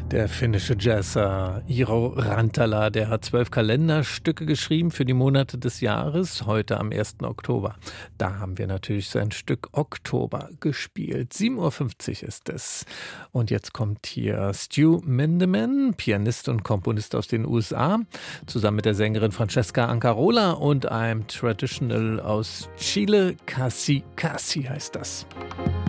Der finnische Jazzer Iiro Rantala, der hat 12 Kalenderstücke geschrieben für die Monate des Jahres, heute am 1. Oktober. Da haben wir natürlich sein Stück Oktober gespielt. 7:50 Uhr ist es. Und jetzt kommt hier Stu Mindeman, Pianist und Komponist aus den USA, zusammen mit der Sängerin Francesca Ancarola und einem Traditional aus Chile, Casi Casi heißt das.